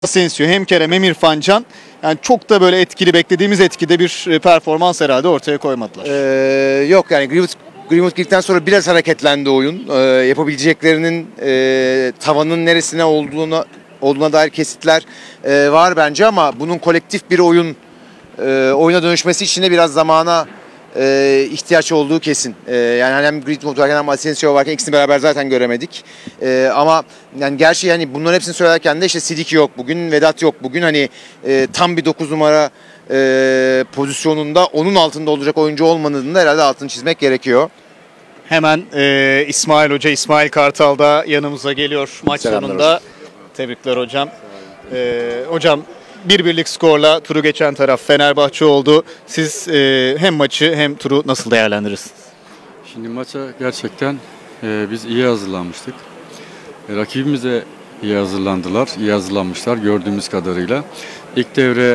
Asensio hem Kerem hem İrfan Can yani çok da böyle etkili beklediğimiz etkide bir performans herhalde ortaya koymadılar. Yok yani Greenwood girdikten sonra biraz hareketlendi oyun. Yapabileceklerinin tavanın neresine olduğuna dair kesitler var bence ama bunun kolektif bir oyuna dönüşmesi için de biraz zamana ihtiyaç olduğu kesin. Yani hem Greenwood varken hem Asensio varken ikisini beraber zaten göremedik. Ama yani gerçi yani bunların hepsini söylerken de işte Sidiki yok bugün, Vedat yok bugün. Hani tam bir 9 numara pozisyonunda onun altında olacak oyuncu olmadığını da herhalde altını çizmek gerekiyor. Hemen İsmail Hoca, İsmail Kartal da yanımıza geliyor maç Selamlar sonunda. hocam. Tebrikler hocam. Hocam 1-1'lik skorla turu geçen taraf Fenerbahçe oldu. Siz hem maçı hem turu nasıl değerlendirirsiniz? Şimdi maça gerçekten biz iyi hazırlanmıştık. Rakibimiz de iyi hazırlandılar, iyi hazırlanmışlar gördüğümüz kadarıyla. İlk devre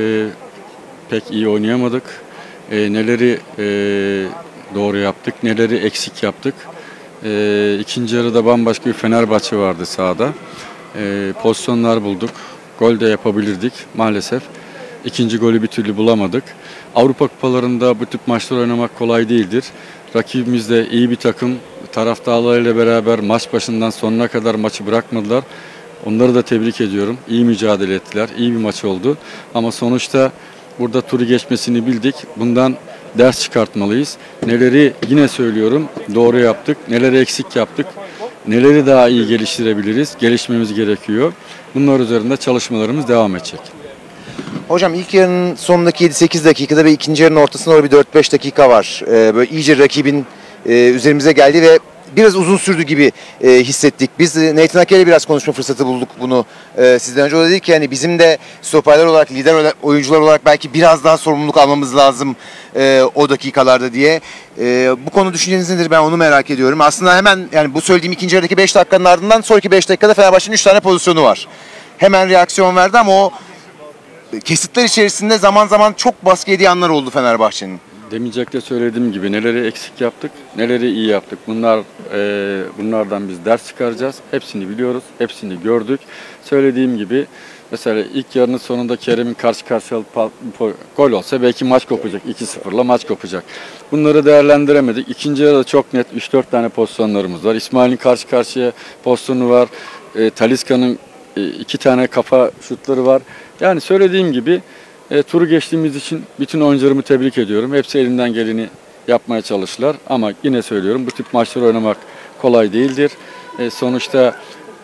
pek iyi oynayamadık. Neleri doğru yaptık, neleri eksik yaptık. İkinci yarıda bambaşka bir Fenerbahçe vardı sahada. Pozisyonlar bulduk, gol de yapabilirdik maalesef. İkinci golü bir türlü bulamadık. Avrupa kupalarında bu tip maçlar oynamak kolay değildir. Rakibimiz de iyi bir takım. Taraftarlarıyla beraber maç başından sonuna kadar maçı bırakmadılar. Onları da tebrik ediyorum. İyi mücadele ettiler. İyi bir maç oldu. Ama sonuçta burada turu geçmesini bildik. Bundan ders çıkartmalıyız. Neleri yine söylüyorum doğru yaptık. Neleri eksik yaptık. Neleri daha iyi geliştirebiliriz. Gelişmemiz gerekiyor. Bunlar üzerinde çalışmalarımız devam edecek. Hocam ilk yarının sonundaki 7-8 dakikada ve ikinci yarının ortasında orada bir 4-5 dakika var. Böyle iyice rakibin üzerimize geldi ve biraz uzun sürdü gibi hissettik. Biz Nathan Ake'yle biraz konuşma fırsatı bulduk bunu sizden önce. O da dedi ki yani bizim de stoperler olarak, lider oyuncular olarak belki biraz daha sorumluluk almamız lazım o dakikalarda diye. Bu konu düşünceniz nedir? Ben onu merak ediyorum. Aslında hemen yani bu söylediğim ikinci yarıdaki 5 dakikanın ardından sonraki 5 dakikada Fenerbahçe'nin 3 tane pozisyonu var. Hemen reaksiyon verdi ama o kesitler içerisinde zaman zaman çok baskı yediği anlar oldu Fenerbahçe'nin. Demeyecek de söylediğim gibi neleri eksik yaptık, neleri iyi yaptık. Bunlardan biz ders çıkaracağız. Hepsini biliyoruz, hepsini gördük. Söylediğim gibi mesela ilk yarının sonunda Kerem'in karşı karşıya gol olsa belki maç kopacak. 2-0'la maç kopacak. Bunları değerlendiremedik. İkinci yarıda çok net 3-4 tane pozisyonlarımız var. İsmail'in karşı karşıya pozisyonu var. Talisca'nın 2 tane kafa şutları var. Yani söylediğim gibi turu geçtiğimiz için bütün oyuncularımı tebrik ediyorum. Hepsi elinden geleni yapmaya çalıştılar. Ama yine söylüyorum bu tip maçları oynamak kolay değildir. Sonuçta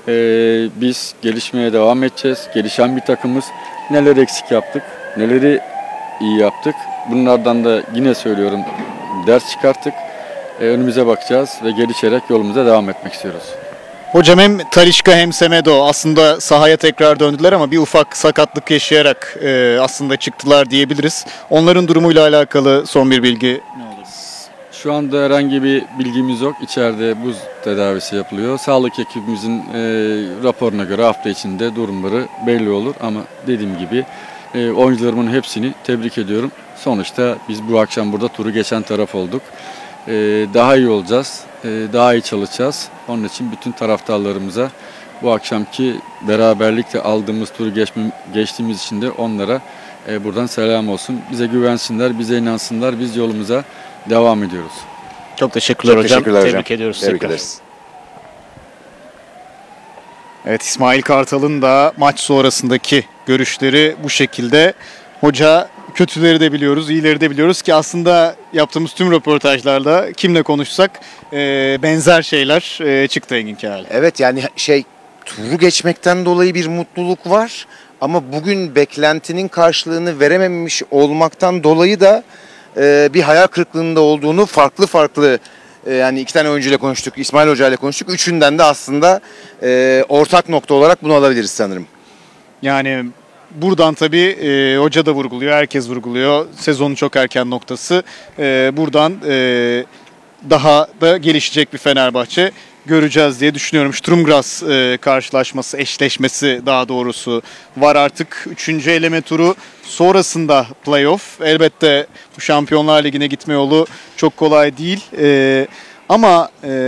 biz gelişmeye devam edeceğiz. Gelişen bir takımız. Neler eksik yaptık, neleri iyi yaptık. Bunlardan da yine söylüyorum ders çıkarttık. Önümüze bakacağız ve gelişerek yolumuza devam etmek istiyoruz. Hocam hem Talisca hem Semedo aslında sahaya tekrar döndüler ama bir ufak sakatlık yaşayarak aslında çıktılar diyebiliriz. Onların durumuyla alakalı son bir bilgi ne olur? Şu anda herhangi bir bilgimiz yok. İçeride buz tedavisi yapılıyor. Sağlık ekibimizin raporuna göre hafta içinde durumları belli olur. Ama dediğim gibi oyuncularımın hepsini tebrik ediyorum. Sonuçta biz bu akşam burada turu geçen taraf olduk. Daha iyi olacağız, daha iyi çalışacağız. Onun için bütün taraftarlarımıza bu akşamki beraberlikle aldığımız turu geçtiğimiz için de onlara buradan selam olsun. Bize güvensinler, bize inansınlar, biz yolumuza devam ediyoruz. Çok teşekkürler Çok hocam. teşekkürler hocam. Tebrik ediyoruz Tebrik tekrar. ederiz. Evet, İsmail Kartal'ın da maç sonrasındaki görüşleri bu şekilde. Hoca kötüleri de biliyoruz, iyileri de biliyoruz ki aslında yaptığımız tüm röportajlarda kimle konuşsak benzer şeyler çıktı Engin Kağal. Evet yani turu geçmekten dolayı bir mutluluk var ama bugün beklentinin karşılığını verememiş olmaktan dolayı da bir hayal kırıklığında olduğunu farklı yani 2 tane oyuncuyla konuştuk, İsmail Hoca ile konuştuk. Üçünden de aslında ortak nokta olarak bunu alabiliriz sanırım. Yani buradan tabii hoca da vurguluyor, herkes vurguluyor. Sezonun çok erken noktası. Buradan daha da gelişecek bir Fenerbahçe göreceğiz diye düşünüyorum. Sturm Graz karşılaşması, eşleşmesi daha doğrusu var artık. 3. eleme turu sonrasında playoff. Elbette bu Şampiyonlar Ligi'ne gitme yolu çok kolay değil. Ama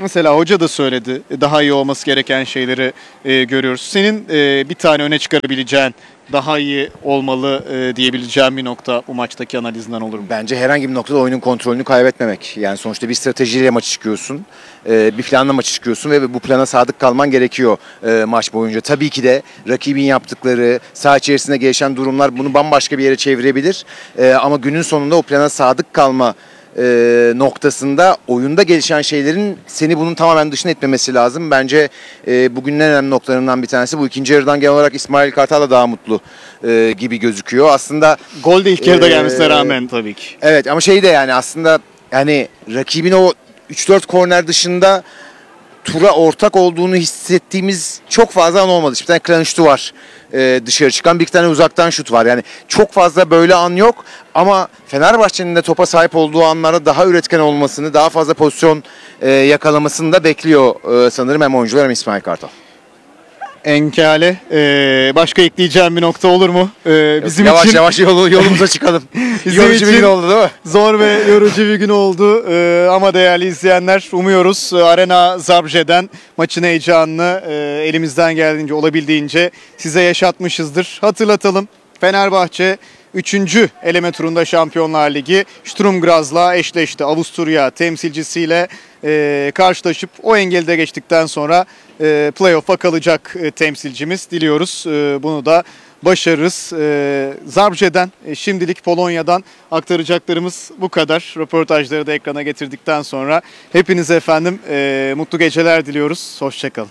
Mesela hoca da söyledi, daha iyi olması gereken şeyleri görüyoruz. Senin bir tane öne çıkarabileceğin, daha iyi olmalı diyebileceğin bir nokta bu maçtaki analizinden olur mu? Bence herhangi bir noktada oyunun kontrolünü kaybetmemek. Yani sonuçta bir stratejiyle maçı çıkıyorsun. Bir planla maçı çıkıyorsun ve bu plana sadık kalman gerekiyor maç boyunca. Tabii ki de rakibin yaptıkları, saha içerisinde gelişen durumlar bunu bambaşka bir yere çevirebilir. Ama günün sonunda o plana sadık kalma noktasında oyunda gelişen şeylerin seni bunun tamamen dışına etmemesi lazım. Bence bugünün en önemli noktalarından bir tanesi bu. İkinci yarıdan genel olarak İsmail Kartal da daha mutlu gibi gözüküyor. Aslında Gol de ilk yarıda gelmesine rağmen tabii ki. evet ama şey de yani aslında yani rakibin o 3-4 korner dışında tura ortak olduğunu hissettiğimiz çok fazla an olmadı. İşte bir tane klan şutu var dışarı çıkan, bir tane uzaktan şut var. Yani çok fazla böyle an yok ama Fenerbahçe'nin de topa sahip olduğu anlarda daha üretken olmasını, daha fazla pozisyon yakalamasını da bekliyor sanırım hem oyuncular hem İsmail Kartal. Enkale, başka ekleyeceğim bir nokta olur mu? Bizim Yavaş için yavaş yolumuza çıkalım. Bizim Yorucu bir için gün oldu değil mi? zor ve yorucu bir gün oldu. Ama değerli izleyenler, umuyoruz Arena Zabrze'den maçın heyecanını elimizden geldiğince, olabildiğince size yaşatmışızdır. Hatırlatalım, Fenerbahçe 3. eleme turunda Şampiyonlar Ligi Sturm Graz'la eşleşti. Avusturya temsilcisiyle karşılaşıp o engeli de geçtikten sonra playoff'a kalacak temsilcimiz. Diliyoruz bunu da başarırız. Zabrze'den, şimdilik Polonya'dan aktaracaklarımız bu kadar. Röportajları da ekrana getirdikten sonra hepinize efendim mutlu geceler diliyoruz. Hoşçakalın.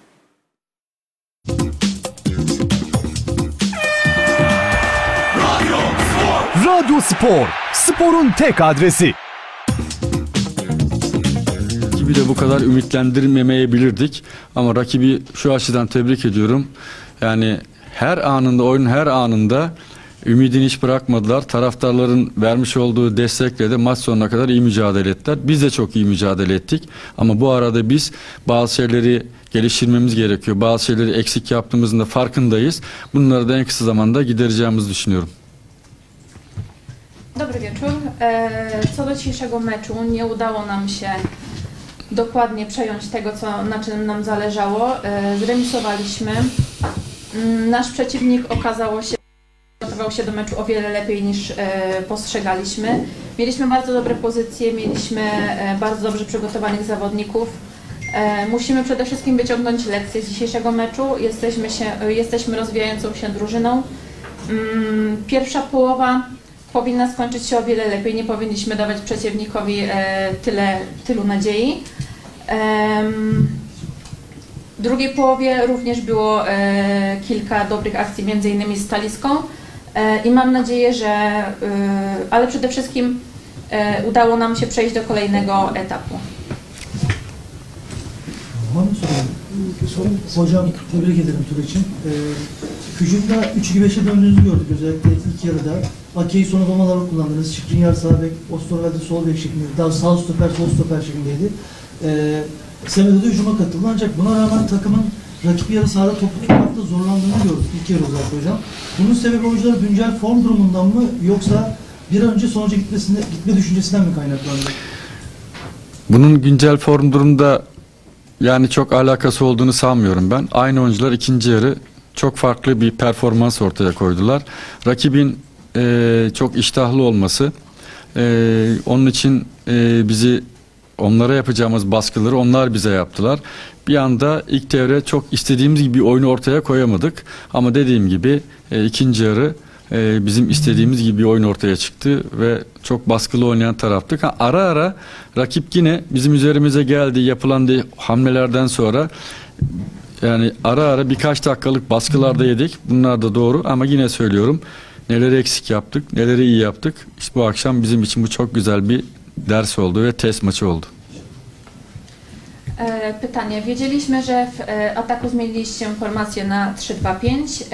Radyo Spor, sporun tek adresi. Rakibi de bu kadar ümitlendirmemeyebilirdik. Ama rakibi şu açıdan tebrik ediyorum. Yani her anında, oyunun her anında ümidini hiç bırakmadılar. Taraftarların vermiş olduğu destekle de maç sonuna kadar iyi mücadele ettiler. Biz de çok iyi mücadele ettik. Ama bu arada biz bazı şeyleri geliştirmemiz gerekiyor. Bazı şeyleri eksik yaptığımızın da farkındayız. Bunları da en kısa zamanda gidereceğimizi düşünüyorum. Dobry wieczór. Co do dzisiejszego meczu, nie udało nam się dokładnie przejąć tego, na czym nam zależało. Zremisowaliśmy. Nasz przeciwnik przygotował się do meczu o wiele lepiej niż postrzegaliśmy. Mieliśmy bardzo dobre pozycje, mieliśmy bardzo dobrze przygotowanych zawodników. Musimy przede wszystkim wyciągnąć lekcje z dzisiejszego meczu. Jesteśmy rozwijającą się drużyną. Pierwsza połowa powinna skończyć się o wiele lepiej. Nie powinniśmy dawać przeciwnikowi tylu nadziei. W drugiej połowie również było kilka dobrych akcji, między innymi z Taliską. I mam nadzieję, że ale przede wszystkim udało nam się przejść do kolejnego etapu. Hocam tebrik ederim tur için. Hücumda 3-2-5'e döndüğünüzü gördük özellikle ilk yarıda. Akeyi son adamaları kullandınız. Skriniar sağ bek, Osterwalde sol bek şeklinde, daha sağ stoper, sol stoper şeklindeydi. Semedo da hücuma katıldı ancak buna rağmen takımın rakip yarı sahada topu tutmakta zorlandığını gördük ilk yarı özellikle hocam. Bunun sebebi oyuncuların güncel form durumundan mı yoksa bir an önce sonuca gitme düşüncesinden mi kaynaklandı? Bunun güncel form durumda yani çok alakası olduğunu sanmıyorum ben. Aynı oyuncular ikinci yarı çok farklı bir performans ortaya koydular. Rakibin çok iştahlı olması, onun için onlara yapacağımız baskıları onlar bize yaptılar. Bir anda ilk devre çok istediğimiz gibi bir oyunu ortaya koyamadık. Ama dediğim gibi ikinci yarı bizim istediğimiz gibi bir oyun ortaya çıktı ve çok baskılı oynayan taraftık. Ara ara rakip yine bizim üzerimize geldi, yapılan hamlelerden sonra yani ara ara birkaç dakikalık baskılarda yedik. Bunlar da doğru ama yine söylüyorum, neleri eksik yaptık, neleri iyi yaptık. İşte bu akşam bizim için bu çok güzel bir ders oldu ve test maçı oldu. Pytanie. Wiedzieliśmy, że w ataku zmieniliście formację na 3-2-5.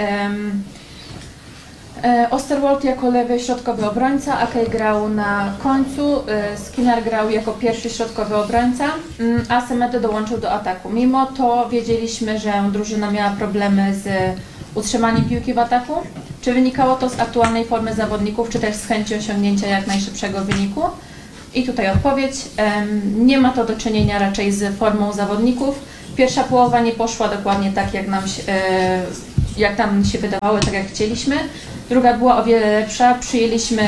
Osterwolde jako lewy środkowy obrońca, Akej grał na końcu, Skinner grał jako pierwszy środkowy obrońca, a Semedo dołączył do ataku. Mimo to wiedzieliśmy, że drużyna miała problemy z utrzymaniem piłki w ataku. Czy wynikało to z aktualnej formy zawodników, czy też z chęci osiągnięcia jak najszybszego wyniku? I tutaj odpowiedź. Nie ma to do czynienia raczej z formą zawodników. Pierwsza połowa nie poszła dokładnie tak, jak nam się wydawało, tak jak chcieliśmy. Druga była o wiele lepsza. Przyjęliśmy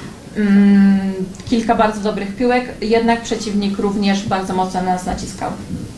kilka bardzo dobrych piłek, jednak przeciwnik również bardzo mocno na nas naciskał.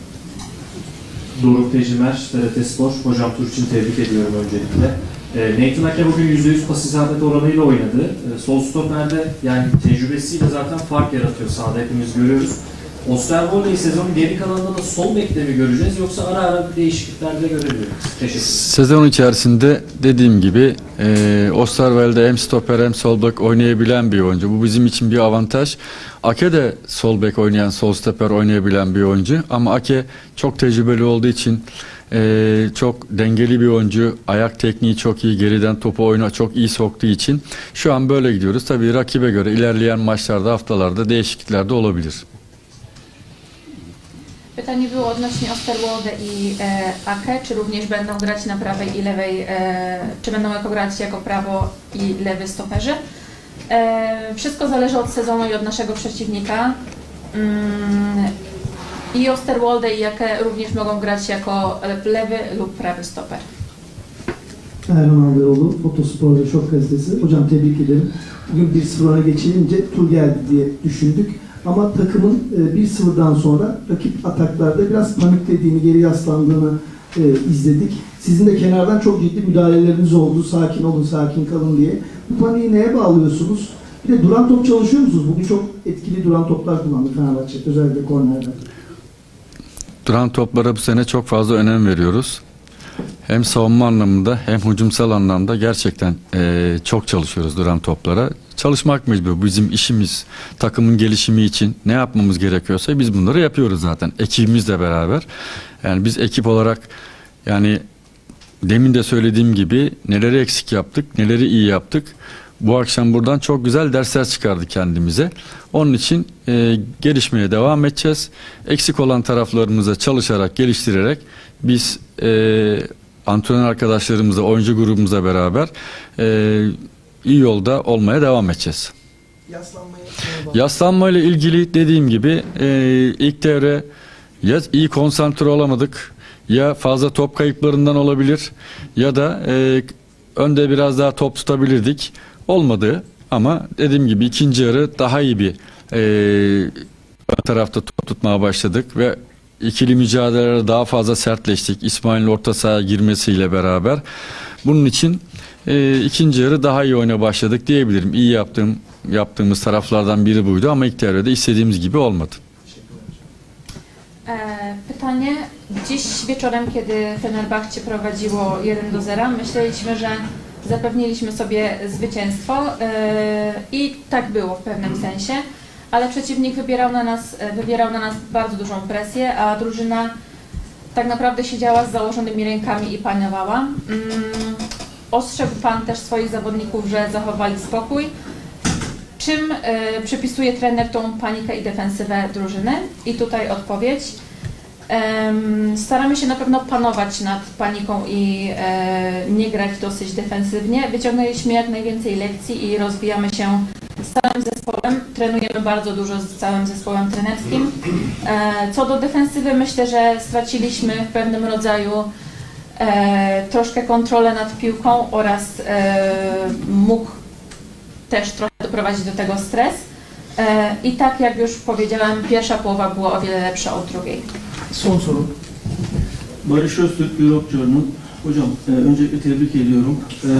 Doruk Tecimer, TRT Spor. Hocam tur için tebrik ediyorum öncelikle. Nathan Ake bugün %100 pas isabet oranıyla oynadı. Sol stoperde yani tecrübesiyle zaten fark yaratıyor sahada, hepimiz görüyoruz. Osterwolde'yi sezonun geri kalanında da sol bekte mi göreceğiz yoksa ara ara bir değişikliklerde görebiliriz? Teşekkür ederim. Sezon içerisinde dediğim gibi Osterwelde hem stoper hem sol bek oynayabilen bir oyuncu. Bu bizim için bir avantaj. Ake de sol bek oynayan, sol stoper oynayabilen bir oyuncu. Ama Ake çok tecrübeli olduğu için çok dengeli bir oyuncu. Ayak tekniği çok iyi. Geriden topu oyuna çok iyi soktuğu için şu an böyle gidiyoruz. Tabii rakibe göre ilerleyen maçlarda, haftalarda değişiklikler de olabilir. Pytanie było odnośnie Osterwolde i Ake, czy również będą grać na prawej i lewej, czy będą grać jako prawo i lewy stoperzy. Wszystko zależy od sezonu i od naszego przeciwnika. I Osterwolde i Ake również mogą grać jako lewy lub prawy stoper. Erhan Aldıroğlu, Fotospor ve Şok Gazetesi. Hocam tebrik ederim. Bugün 1-0 öne geçilince tur geldi diye düşündük. Ama takımın 1-0'dan sonra rakip ataklarda biraz paniklediğini, geri yaslandığını izledik. Sizin de kenardan çok ciddi müdahaleleriniz oldu. Sakin olun, sakin kalın diye. Bu paniği neye bağlıyorsunuz? Bir de duran top çalışıyor musunuz? Bugün çok etkili duran toplar kullandı Fenerbahçe, özellikle kornerde. Duran toplara bu sene çok fazla önem veriyoruz. Hem savunma anlamında hem hücumsal anlamda gerçekten çok çalışıyoruz duran toplara. Çalışmak mecbur. Bizim işimiz, takımın gelişimi için ne yapmamız gerekiyorsa biz bunları yapıyoruz zaten. Ekibimizle beraber. Yani biz ekip olarak yani demin de söylediğim gibi neleri eksik yaptık, neleri iyi yaptık. Bu akşam buradan çok güzel dersler çıkardık kendimize. Onun için gelişmeye devam edeceğiz. Eksik olan taraflarımıza çalışarak, geliştirerek biz antrenör arkadaşlarımızla, oyuncu grubumuzla beraber iyi yolda olmaya devam edeceğiz. Yaslanma ile ilgili dediğim gibi ilk devre ya iyi konsantre olamadık, ya fazla top kayıplarından olabilir ya da önde biraz daha top tutabilirdik. Olmadı ama dediğim gibi ikinci yarı daha iyi bir ön tarafta top tutmaya başladık ve ikili mücadelelere daha fazla sertleştik. İsmail'in orta sahaya girmesiyle beraber. Bunun için ikinci yarı daha iyi oyuna başladık diyebilirim. İyi yaptığımız taraflardan biri buydu ama ilk devrede istediğimiz gibi olmadı. Pytanie. Dziś wieczorem, kiedy Fenerbahce prowadziło 1-0, myśleliśmy, że zapewniliśmy sobie zwycięstwo i tak było w pewnym sensie, ale przeciwnik wywierał na nas bardzo dużą presję, a drużyna tak naprawdę siedziała z założonymi rękami i panowała. Ostrzegł Pan też swoich zawodników, że zachowali spokój. Czym przypisuje trener tą panikę i defensywę drużyny? I tutaj odpowiedź. Staramy się na pewno panować nad paniką i nie grać dosyć defensywnie. Wyciągnęliśmy jak najwięcej lekcji i rozwijamy się z całym zespołem. Trenujemy bardzo dużo z całym zespołem trenerskim. Co do defensywy, myślę, że straciliśmy w pewnym rodzaju troszkę kontrolę nad piłką oraz mógł też trochę doprowadzić do tego stres. I tak jak już powiedziałem, pierwsza połowa była o wiele lepsza od drugiej. Son soru. Barış Öztürk, Europçu'nun hocam öncelikle tebrik ediyorum.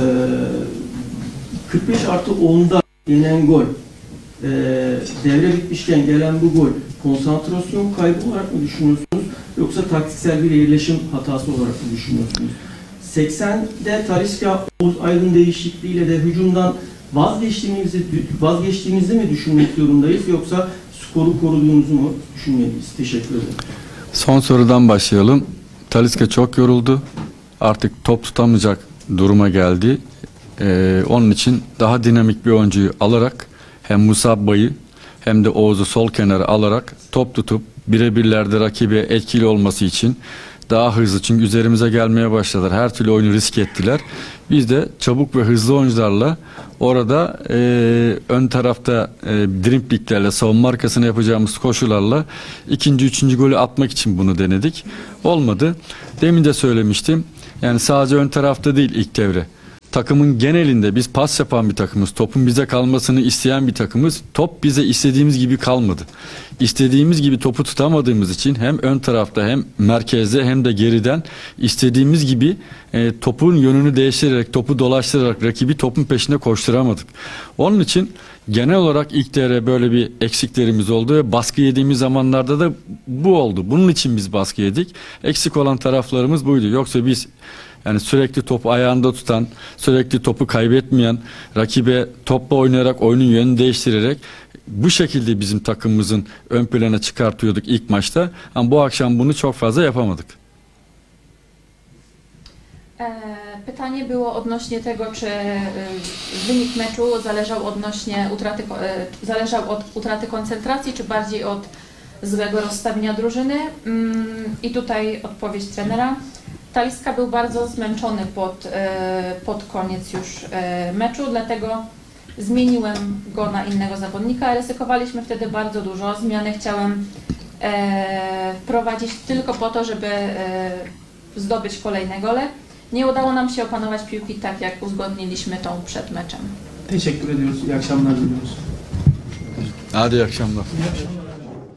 45+10'da yenen gol, devre bitmişken gelen bu gol konsantrasyon kaybı olarak mı düşünüyorsunuz yoksa taktiksel bir yerleşim hatası olarak mı düşünüyorsunuz? 80'de Talisca Oğuz Aydın değişikliğiyle de hücumdan vazgeçtiğimizi mi düşünmek zorundayız yoksa skoru koruduğumuzu mu düşünmeliyiz? Teşekkür ederim. Son sorudan başlayalım. Talisca çok yoruldu. Artık top tutamayacak duruma geldi. Onun için daha dinamik bir oyuncuyu alarak hem Musabba'yı hem de Oğuz'u sol kenara alarak top tutup birebirlerde rakibe etkili olması için daha hızlı. Çünkü üzerimize gelmeye başladılar. Her türlü oyunu risk ettiler. Biz de çabuk ve hızlı oyuncularla orada ön tarafta driplinglerle, savunma arkasına yapacağımız koşularla ikinci, üçüncü golü atmak için bunu denedik. Olmadı. Demin de söylemiştim. Yani sadece ön tarafta değil ilk devre. Takımın genelinde biz pas yapan bir takımız. Topun bize kalmasını isteyen bir takımız. Top bize istediğimiz gibi kalmadı. İstediğimiz gibi topu tutamadığımız için hem ön tarafta hem merkezde hem de geriden istediğimiz gibi topun yönünü değiştirerek, topu dolaştırarak rakibi topun peşinde koşturamadık. Onun için genel olarak ilk devre böyle bir eksiklerimiz oldu ve baskı yediğimiz zamanlarda da bu oldu. Bunun için biz baskı yedik. Eksik olan taraflarımız buydu. Yoksa biz yani sürekli topu ayağında tutan, sürekli topu kaybetmeyen, rakibe topla oynayarak, oyunun yönünü değiştirerek bu şekilde bizim takımımızın ön plana çıkartıyorduk ilk maçta. Ama bu akşam bunu çok fazla yapamadık. Pytanie było odnośnie tego, czy wynik meczu zależał od utraty koncentracji, czy bardziej od złego rozstawienia drużyny. I tutaj odpowiedź trenera. Talisca był bardzo zmęczony pod koniec już meczu, dlatego zmieniłem go na innego zawodnika. Ryzykowaliśmy wtedy bardzo dużo. Zmiany chciałem wprowadzić tylko po to, żeby zdobyć kolejne gole. Nie udało nam się opanować piłki tak, jak uzgodniliśmy tą przed meczem. Teşekkür ediyoruz. İyi akşamlar diliyoruz. Hadi iyi akşamlar. İyi akşamlar.